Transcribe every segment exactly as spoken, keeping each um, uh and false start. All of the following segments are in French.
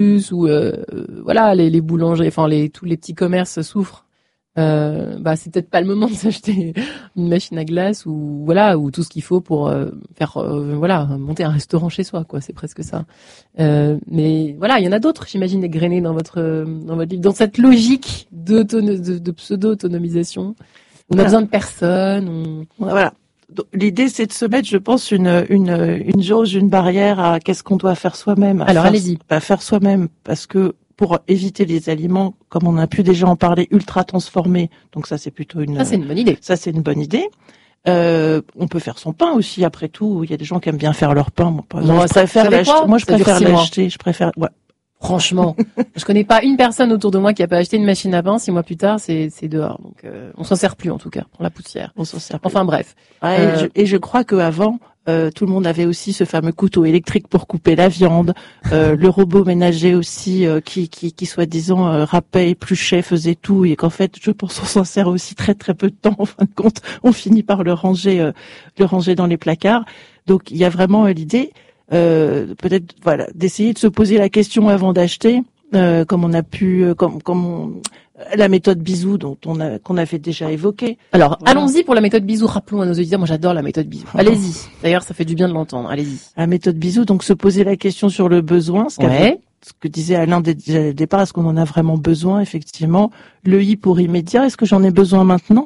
où euh, voilà les, les boulangers, enfin les tous les petits commerces souffrent. Euh, bah c'est peut-être pas le moment de s'acheter une machine à glace ou voilà ou tout ce qu'il faut pour euh, faire euh, voilà monter un restaurant chez soi quoi, c'est presque ça. Euh, mais voilà, il y en a d'autres, j'imagine, égrenés dans votre dans votre livre, dans cette logique de, de, de pseudo-autonomisation. On a voilà. besoin de personne. On... Voilà. Donc, l'idée, c'est de se mettre, je pense, une une une jauge, une barrière à qu'est-ce qu'on doit faire soi-même. Alors faire, allez-y. À faire soi-même, parce que pour éviter les aliments, comme on a pu déjà en parler, ultra transformés. Donc ça, c'est plutôt une. Ça, c'est une bonne idée. Ça, c'est une bonne idée. Euh, on peut faire son pain aussi. Après tout, il y a des gens qui aiment bien faire leur pain. Moi, par exemple, Moi, je préfère l'acheter. Moi, je ça préfère l'acheter. Je préfère. Ouais. Franchement, je connais pas une personne autour de moi qui a pas acheté une machine à pain. Six mois plus tard, c'est c'est dehors. Donc, euh, on s'en sert plus en tout cas pour la poussière. On s'en sert plus. Enfin bref. Ouais, euh... et, je, et je crois que avant. Euh, tout le monde avait aussi ce fameux couteau électrique pour couper la viande, euh, le robot ménager aussi euh, qui, qui, qui soi-disant euh, râpait, épluchait, faisait tout, et qu'en fait, je pense qu'on s'en sert aussi très très peu de temps. En fin de compte, on finit par le ranger, euh, le ranger dans les placards. Donc, il y a vraiment euh, l'idée, euh, peut-être, voilà, d'essayer de se poser la question avant d'acheter, euh, comme on a pu, euh, comme, comme on, la méthode bisou dont on a qu'on avait déjà évoqué. Alors, voilà. Allons-y pour la méthode bisou. Rappelons à nos auditeurs, moi j'adore la méthode bisou. Allez-y. D'ailleurs, ça fait du bien de l'entendre. Allez-y. La méthode bisou, donc se poser la question sur le besoin, ce, ouais. ce que disait Alain dès le départ, est-ce qu'on en a vraiment besoin, effectivement. Le I pour immédiat, est-ce que j'en ai besoin maintenant,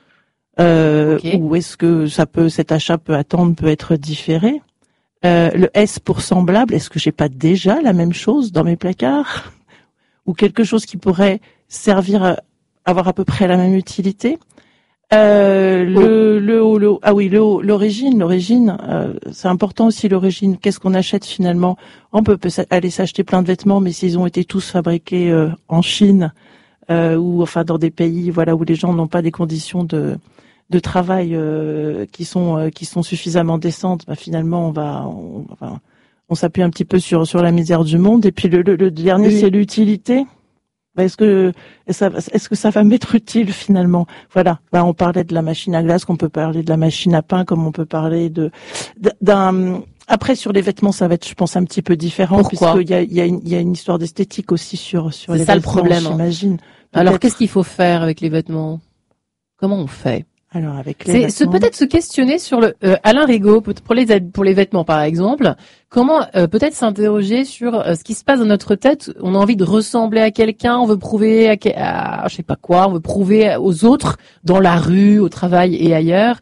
euh, okay. Ou est-ce que ça peut, cet achat peut attendre, peut être différé. Euh, le S pour semblable, est-ce que j'ai pas déjà la même chose dans mes placards, ou quelque chose qui pourrait servir à avoir à peu près la même utilité. Euh, le, le, le, ah oui, le, l'origine, l'origine, euh, c'est important aussi l'origine. Qu'est-ce qu'on achète finalement? On peut, peut aller s'acheter plein de vêtements, mais s'ils ont été tous fabriqués euh, en Chine euh, ou enfin dans des pays, voilà, où les gens n'ont pas des conditions de de travail euh, qui sont euh, qui sont suffisamment décentes, bah, finalement on va, on, enfin, on s'appuie un petit peu sur sur la misère du monde. Et puis le, le, le dernier, oui. c'est l'utilité. Est-ce que ça, est-ce que ça va m'être utile finalement? Voilà. Bah, on parlait de la machine à glace, qu'on peut parler de la machine à pain, comme on peut parler de d'un. Après sur les vêtements, ça va être, je pense, un petit peu différent, puisqu'il y a, il y a une, il y a une histoire d'esthétique aussi sur sur les vêtements. C'est ça le problème, j'imagine. Alors qu'est-ce qu'il faut faire avec les vêtements? Comment on fait? Alors avec les c'est, vêtements... c'est peut-être se questionner sur le euh, Alain Rigaud pour les pour les vêtements par exemple. Comment euh, peut-être s'interroger sur euh, ce qui se passe dans notre tête. On a envie de ressembler à quelqu'un, on veut prouver à, à je sais pas quoi, on veut prouver aux autres dans la rue, au travail et ailleurs.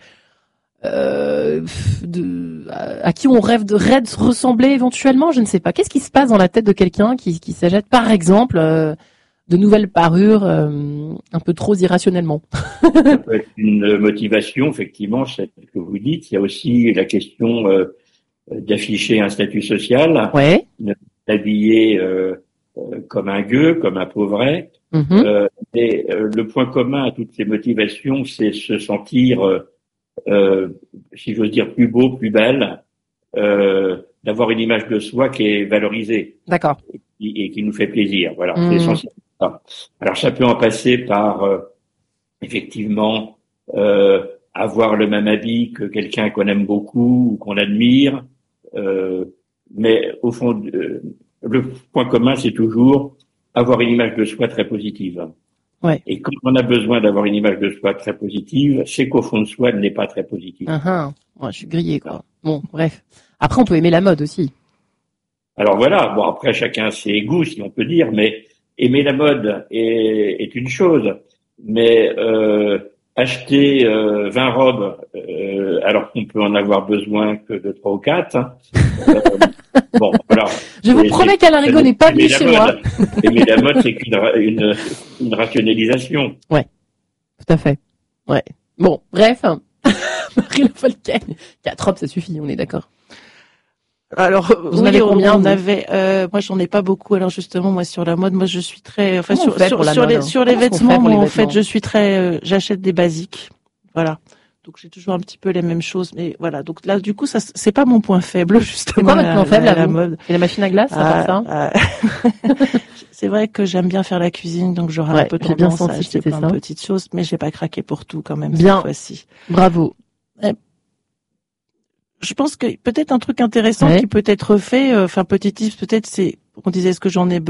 Euh, de, à, à qui on rêve de, rêve de ressembler éventuellement, je ne sais pas. Qu'est-ce qui se passe dans la tête de quelqu'un qui qui s'achète par exemple euh, de nouvelles parures euh, un peu trop irrationnellement? Ça peut être une motivation, effectivement, c'est ce que vous dites. Il y a aussi la question euh, d'afficher un statut social, ouais. de s'habiller euh, euh, comme un gueux, comme un pauvret. Mm-hmm. Euh, et euh, le point commun à toutes ces motivations, c'est se sentir, euh, euh, si j'ose dire, plus beau, plus belle, euh, d'avoir une image de soi qui est valorisée. D'accord. Et, et qui nous fait plaisir. Voilà, mm. c'est essentiel. Alors ça peut en passer par euh, effectivement euh, avoir le même habit que quelqu'un qu'on aime beaucoup ou qu'on admire, euh, mais au fond euh, le point commun c'est toujours avoir une image de soi très positive. Ouais. Et quand on a besoin d'avoir une image de soi très positive, c'est qu'au fond de soi elle n'est pas très positive. Uh-huh. Ouais, je suis grillé quoi. Bon, bref. Après on peut aimer la mode aussi. Alors voilà, bon après chacun ses goûts si on peut dire, mais aimer la mode est, est une chose, mais euh, acheter euh, vingt robes euh, alors qu'on peut en avoir besoin que de trois ou quatre. Hein, euh, bon, voilà. Je vous promets qu'Alain Rigaud n'est pas venu chez mode, moi. Aimer la mode, c'est qu'une une, une rationalisation. Ouais, tout à fait. Ouais. Bon, bref. Marie Le Folquin, quatre robes, ça suffit, on est d'accord. Alors, vous en oui, avez combien? On avait, euh, moi, j'en ai pas beaucoup. Alors justement, moi, sur la mode, moi, je suis très, enfin, Comment sur, sur, sur mode, les, hein sur les Comment vêtements, moi, les en vêtements fait, je suis très, euh, j'achète des basiques. Voilà. Donc, j'ai toujours un petit peu les mêmes choses, mais voilà. Donc là, du coup, ça, c'est pas mon point faible, justement. C'est quoi votre point faible, la, à la vous mode. C'est la machine à glace, à part ça? C'est vrai que j'aime bien faire la cuisine, donc j'aurais ouais, un peu tendance à acheter plein de petites choses, mais j'ai pas craqué pour tout, quand même, bien. cette fois-ci. Bravo. Et je pense que peut-être un truc intéressant ouais. qui peut être fait, enfin, petit tips, peut-être, c'est on disait est-ce que j'en ai